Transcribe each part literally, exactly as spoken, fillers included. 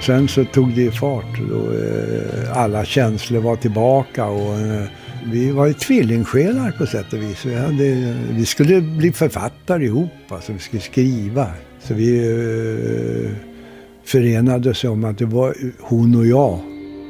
sen så tog det fart och eh, alla känslor var tillbaka och eh, vi var ju tvillingsjälar på sätt och vis. Vi, hade, vi skulle bli författare ihop, alltså vi skulle skriva. Så vi eh, förenades om att det var hon och jag.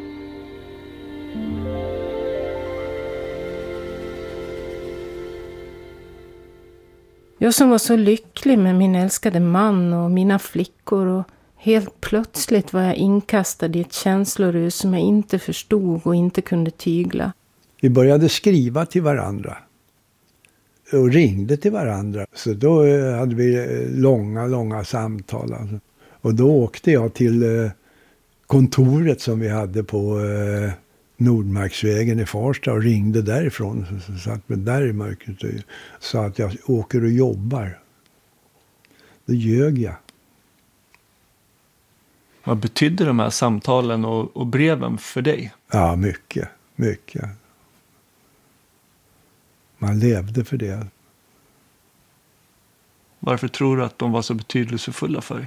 Jag som var så lycklig med min älskade man och mina flickor, och helt plötsligt var jag inkastad i ett känslorus som jag inte förstod och inte kunde tygla. Vi började skriva till varandra och ringde till varandra. Så då hade vi långa, långa samtal. Alltså. Och då åkte jag till kontoret som vi hade på Nordmarksvägen i Farsta och ringde därifrån. Så satt mig där i mörkret och sa att jag åker och jobbar. Då ljög jag. Vad betydde de här samtalen och, och breven för dig? Ja, mycket, mycket. Man levde för det. Varför tror du att de var så betydelsefulla för dig?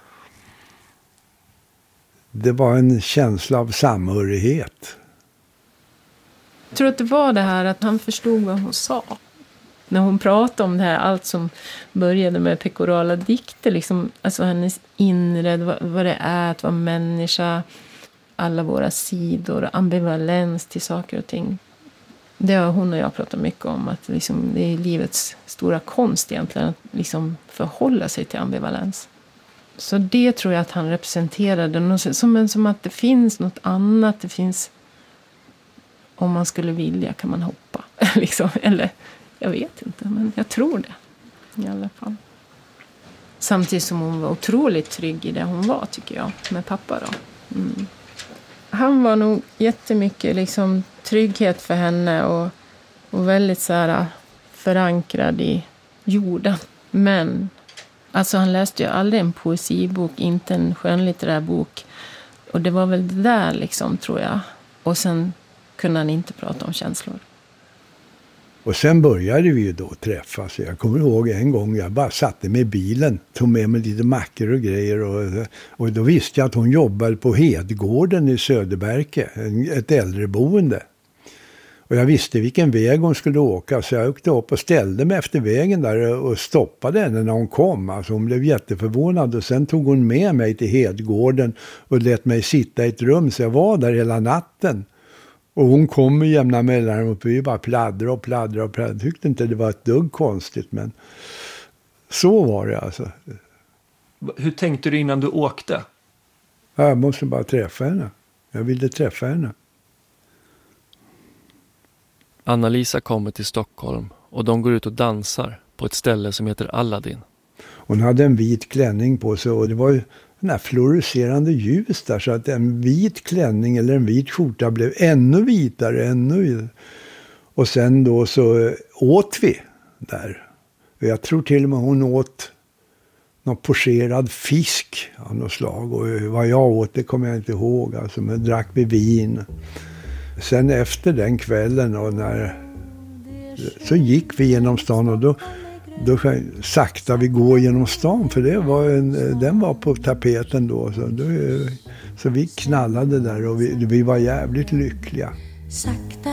Det var en känsla av samhörighet. Jag tror att det var det här att han förstod vad hon sa. När hon pratade om det här, allt som började med pekorala dikter, liksom, alltså hennes inre, vad, vad det är att vara människa, alla våra sidor, ambivalens till saker och ting. Det har hon och jag pratat mycket om, att liksom, det är livets stora konst egentligen, att liksom förhålla sig till ambivalens. Så det tror jag att han representerade, som, som att det finns något annat, det finns, om man skulle vilja kan man hoppa, liksom, eller jag vet inte, men jag tror det i alla fall. Samtidigt som hon var otroligt trygg i det hon var, tycker jag, med pappa då. Mm. Han var nog jättemycket liksom trygghet för henne och, och väldigt så här förankrad i jorden. Men alltså han läste ju aldrig en poesibok, inte en skönlitterär bok. Och det var väl det där liksom, tror jag. Och sen kunde han inte prata om känslor. Och sen började vi ju då träffas. Jag kommer ihåg en gång jag bara satte mig i bilen, tog med mig lite mackor och grejer. Och, och då visste jag att hon jobbade på Hedgården i Söderberke, ett äldreboende. Och jag visste vilken väg hon skulle åka, så jag åkte upp och ställde mig efter vägen där och stoppade henne när hon kom. Alltså hon blev jätteförvånad och sen tog hon med mig till Hedgården och lät mig sitta i ett rum, så jag var där hela natten. Och hon kom med jämna mellanrum och vi bara pladdra och pladdra och pladdra. Jag tyckte inte det var ett dugg konstigt, men så var det alltså. Hur tänkte du innan du åkte? Jag måste bara träffa henne. Jag ville träffa henne. Anna-Lisa kommer till Stockholm och de går ut och dansar på ett ställe som heter Aladdin. Hon hade en vit klänning på sig och det var ju den här fluorescerande ljus där, så att en vit klänning eller en vit skjorta blev ännu vitare, ännu vitare. Och sen då så åt vi där. Jag tror till och med hon åt någon pocherad fisk av något slag. Och vad jag åt, det kommer jag inte ihåg. Alltså, men drack vi vin. Sen efter den kvällen och när, så gick vi genom stan och då, då sakta vi gå genom stan. För det var en, den var på tapeten då. Så, då, så vi knallade där och vi, vi var jävligt lyckliga.